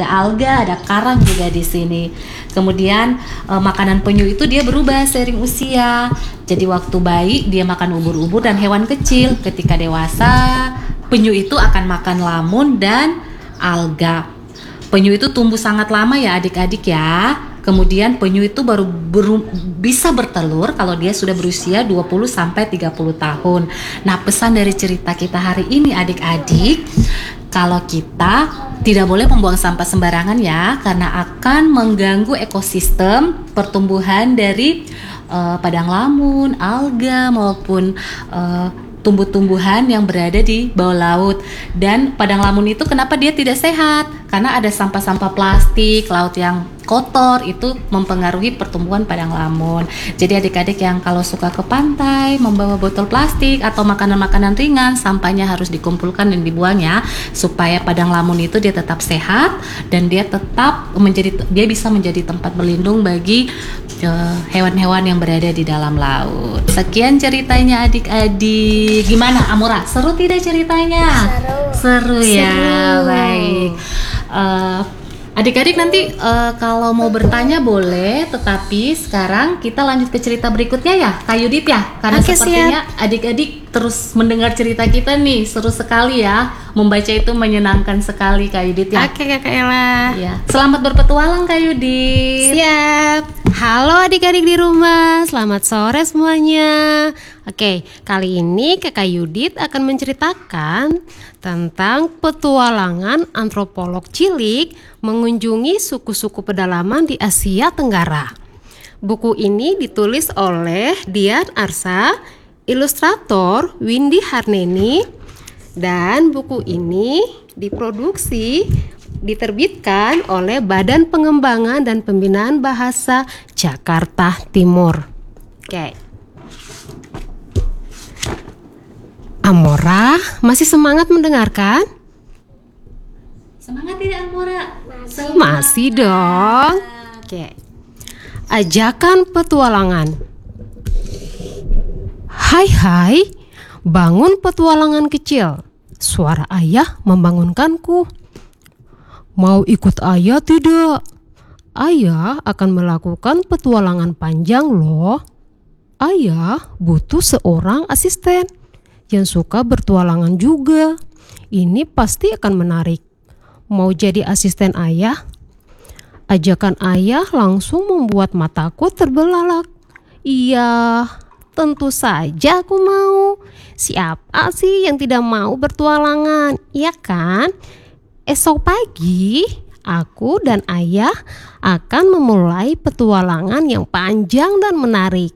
ada alga, ada karang juga di sini. Kemudian makanan penyu itu dia berubah seiring usia. Jadi waktu bayi dia makan ubur-ubur dan hewan kecil. Ketika dewasa, penyu itu akan makan lamun dan alga. Penyu itu tumbuh sangat lama ya adik-adik ya. Kemudian penyu itu baru bisa bertelur kalau dia sudah berusia 20-30 tahun. Nah, pesan dari cerita kita hari ini adik-adik, kalau kita tidak boleh membuang sampah sembarangan ya, karena akan mengganggu ekosistem pertumbuhan dari padang lamun, alga maupun tumbuh-tumbuhan yang berada di bawah laut. Dan padang lamun itu kenapa dia tidak sehat? Karena ada sampah-sampah plastik, laut yang kotor itu mempengaruhi pertumbuhan padang lamun. Jadi adik-adik yang kalau suka ke pantai membawa botol plastik atau makanan-makanan ringan, sampahnya harus dikumpulkan dan dibuang ya, supaya padang lamun itu dia tetap sehat dan dia bisa menjadi tempat berlindung bagi hewan-hewan yang berada di dalam laut. Sekian ceritanya adik-adik. Gimana Amora? Seru tidak ceritanya? Seru ya. Baik. Adik-adik nanti kalau mau bertanya boleh, tetapi sekarang kita lanjut ke cerita berikutnya ya, Kak Yudit ya. Karena sepertinya adik-adik terus mendengar cerita kita nih, seru sekali ya. Membaca itu menyenangkan sekali Kak Yudit ya. Oke Kak Ella. Ya. Selamat berpetualang Kak Yudit. Siap. Halo adik-adik di rumah, selamat sore semuanya. Oke, kali ini Kakak Yudit akan menceritakan tentang petualangan antropolog cilik mengunjungi suku-suku pedalaman di Asia Tenggara. Buku ini ditulis oleh Dian Arsa, ilustrator Windy Harneni, dan buku ini diterbitkan oleh Badan Pengembangan dan Pembinaan Bahasa Jakarta Timur. Oke. Amora masih semangat mendengarkan? Semangat tidak Amora? Masih dong. Oke. Ajakan petualangan. Hai, bangun petualangan kecil. Suara ayah membangunkanku. Mau ikut ayah tidak? Ayah akan melakukan petualangan panjang loh. Ayah butuh seorang asisten yang suka bertualangan juga. Ini pasti akan menarik. Mau jadi asisten ayah? Ajakan ayah langsung membuat mataku terbelalak. Iya, tentu saja aku mau. Siapa sih yang tidak mau bertualangan? Iya kan? Esok pagi, aku dan ayah akan memulai petualangan yang panjang dan menarik.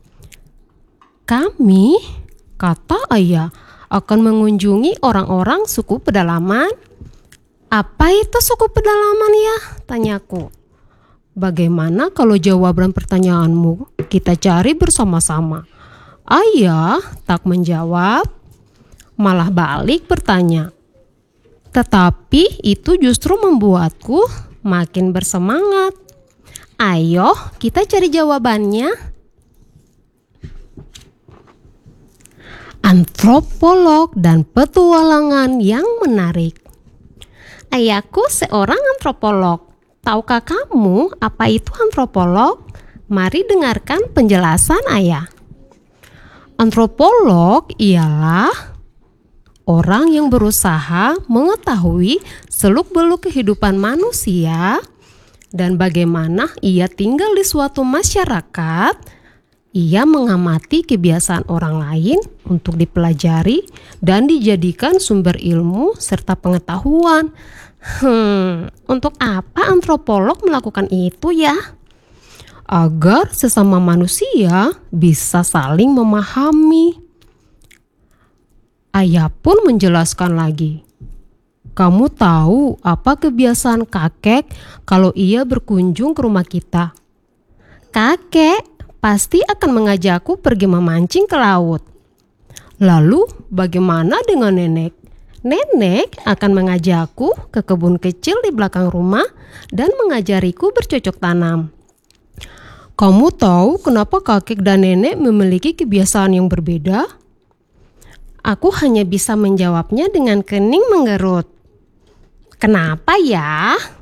Kami, kata ayah, akan mengunjungi orang-orang suku pedalaman. Apa itu suku pedalaman ya? Tanyaku. Bagaimana kalau jawaban pertanyaanmu kita cari bersama-sama? Ayah tak menjawab, malah balik bertanya. Tetapi itu justru membuatku makin bersemangat. Ayo kita cari jawabannya. Antropolog dan petualangan yang menarik. Ayahku seorang antropolog. Tahukah kamu apa itu antropolog? Mari dengarkan penjelasan ayah. Antropolog ialah orang yang berusaha mengetahui seluk-beluk kehidupan manusia dan bagaimana ia tinggal di suatu masyarakat. Ia mengamati kebiasaan orang lain untuk dipelajari dan dijadikan sumber ilmu serta pengetahuan. Untuk apa antropolog melakukan itu ya? Agar sesama manusia bisa saling memahami. Ayah pun menjelaskan lagi. Kamu tahu apa kebiasaan kakek kalau ia berkunjung ke rumah kita? Kakek pasti akan mengajakku pergi memancing ke laut. Lalu bagaimana dengan nenek? Nenek akan mengajakku ke kebun kecil di belakang rumah dan mengajariku bercocok tanam. Kamu tahu kenapa kakek dan nenek memiliki kebiasaan yang berbeda? Aku hanya bisa menjawabnya dengan kening menggerut. Kenapa ya?